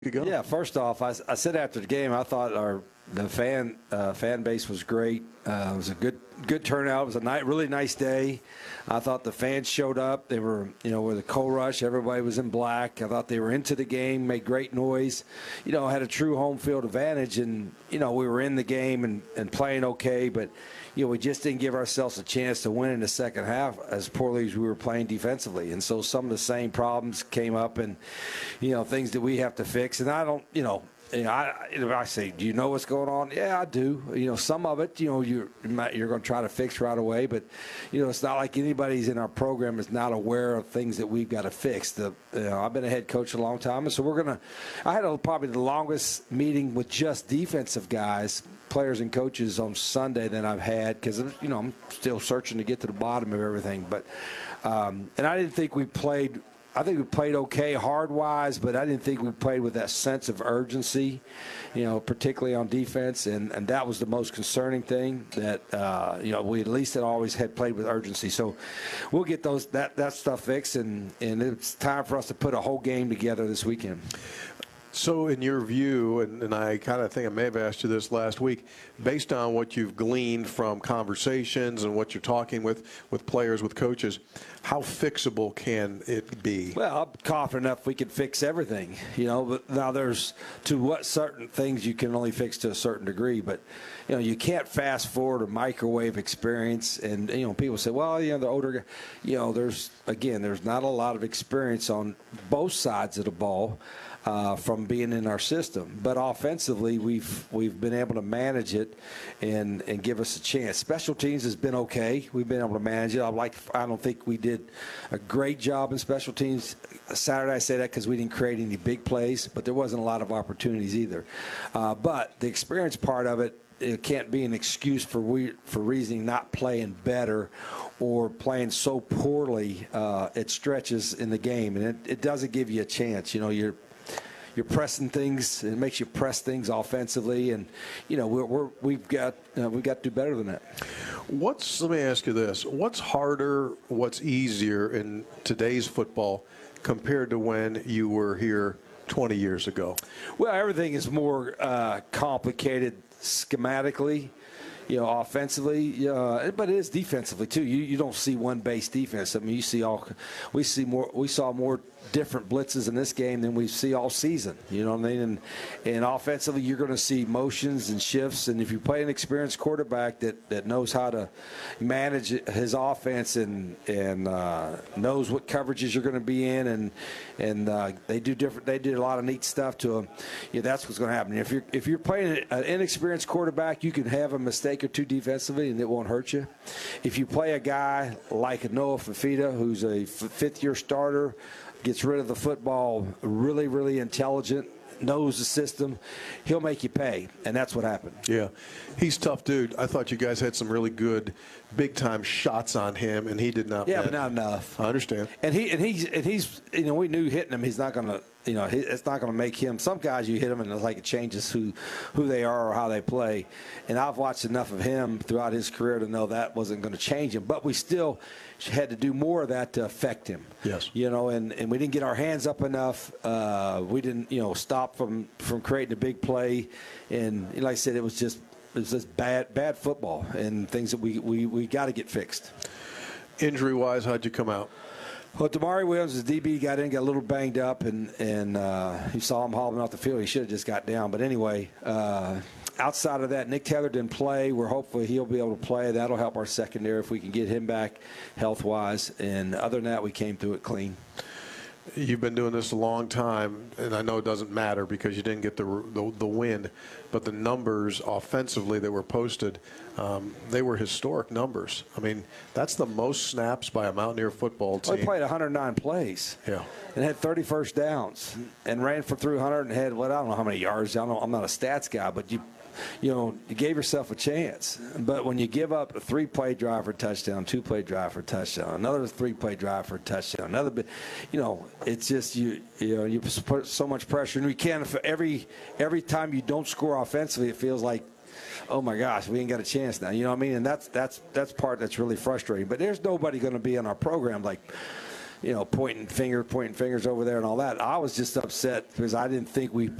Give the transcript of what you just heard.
go. Yeah, first off, I said after the game, I thought the fan base was great. It was a good turnout. It was a really nice day. I thought the fans showed up. They were, with the coal rush, everybody was in black. I thought they were into the game, made great noise. Had a true home field advantage, and we were in the game and playing okay, but we just didn't give ourselves a chance to win in the second half as poorly as we were playing defensively. And so some of the same problems came up, and things that we have to fix. And I don't, I say, do you know what's going on? Yeah, I do. Some of it, you're going to try to fix right away. But, it's not like anybody's in our program is not aware of things that we've got to fix. I've been a head coach a long time, and so I had probably the longest meeting with just defensive guys, players and coaches on Sunday than I've had because, I'm still searching to get to the bottom of everything. But and I didn't think we played – I think we played okay hard-wise, but I didn't think we played with that sense of urgency, particularly on defense. And that was the most concerning thing that, we at least had always had played with urgency. So we'll get that stuff fixed, and it's time for us to put a whole game together this weekend. So in your view, and I kind of think I may have asked you this last week, based on what you've gleaned from conversations and what you're talking with players, with coaches, how fixable can it be? Well, I'm confident enough we can fix everything, but now there's to what certain things you can only fix to a certain degree, but you can't fast forward a microwave experience. And people say, well, the older there's not a lot of experience on both sides of the ball from being in our system, but offensively we've been able to manage it and give us a chance. Special teams has been okay. We've been able to manage it. I don't think we did a great job in special teams Saturday. I say that because we didn't create any big plays, but there wasn't a lot of opportunities either. But the experience part of it can't be an excuse for reasoning not playing better or playing so poorly at stretches in the game, and it doesn't give you a chance. You're pressing things. It makes you press things offensively, and we've got to do better than that. Let me ask you this: what's harder? What's easier in today's football compared to when you were here 20 years ago? Well, everything is more complicated schematically. Offensively, but it is defensively too. You don't see one base defense. I mean, we saw more different blitzes in this game than we see all season. You know what I mean? And offensively, you're going to see motions and shifts. And if you play an experienced quarterback that knows how to manage his offense and knows what coverages you're going to be in, and they did a lot of neat stuff to him. That's what's going to happen. If you're playing an inexperienced quarterback, you can have a mistake or two defensively, and it won't hurt you. If you play a guy like Noah Fifita, who's a fifth-year starter, gets rid of the football, really, really intelligent, knows the system, he'll make you pay, and that's what happened. Yeah, he's a tough dude. I thought you guys had some really good, big-time shots on him, and he did not. Yeah, but not enough. I understand. And he's we knew hitting him, he's not going to. It's not going to make him. Some guys you hit them and it's like it changes who they are or how they play. And I've watched enough of him throughout his career to know that wasn't going to change him. But we still had to do more of that to affect him. Yes. And we didn't get our hands up enough. We didn't stop from creating a big play. And like I said, it was just bad football and things that we got to get fixed. Injury-wise, how'd you come out? Well, Damari Williams, the DB, got a little banged up, and you saw him hauling off the field. He should have just got down. But anyway, outside of that, Nick Taylor didn't play. We're hopeful he'll be able to play. That'll help our secondary if we can get him back health-wise. And other than that, we came through it clean. You've been doing this a long time, and I know it doesn't matter because you didn't get the win, but the numbers offensively that were posted, they were historic numbers. I mean, that's the most snaps by a Mountaineer football team. Well, he played 109 plays. Yeah. And had 30 first downs and ran for 300 and had, I don't know how many yards. I'm not a stats guy, but you gave yourself a chance. But when you give up a 3-play drive for a touchdown, 2-play drive for a touchdown, another 3-play drive for a touchdown, another bit, it's just you put so much pressure. And we can't, every time you don't score offensively, it feels like, oh my gosh, we ain't got a chance now. You know what I mean? And that's part that's really frustrating. But there's nobody going to be in our program like pointing fingers over there and all that. I was just upset because I didn't think we